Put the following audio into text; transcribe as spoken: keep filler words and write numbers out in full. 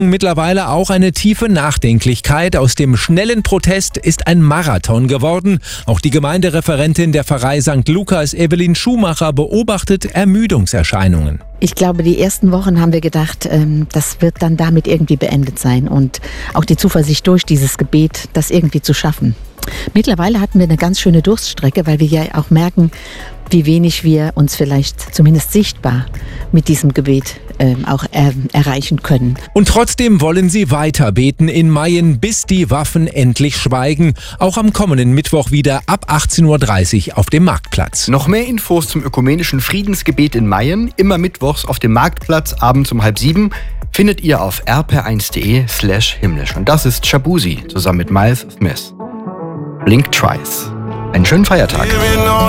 Mittlerweile auch eine tiefe Nachdenklichkeit. Aus dem schnellen Protest ist ein Marathon geworden. Auch die Gemeindereferentin der Pfarrei Sankt Lukas, Evelyn Schumacher, beobachtet Ermüdungserscheinungen. Ich glaube, die ersten Wochen haben wir gedacht, das wird dann damit irgendwie beendet sein und auch die Zuversicht durch dieses Gebet, das irgendwie zu schaffen. Mittlerweile hatten wir eine ganz schöne Durststrecke, weil wir ja auch merken, wie wenig wir uns vielleicht zumindest sichtbar mit diesem Gebet äh, auch äh, erreichen können. Und trotzdem wollen sie weiter beten in Mayen, bis die Waffen endlich schweigen. Auch am kommenden Mittwoch wieder ab achtzehn Uhr dreißig auf dem Marktplatz. Noch mehr Infos zum ökumenischen Friedensgebet in Mayen, immer mittwochs auf dem Marktplatz, abends um halb sieben, findet ihr auf r p r eins punkt d e slash himmlisch. Und das ist Shabuzi zusammen mit Miles Smith. Blink Twice. Einen schönen Feiertag.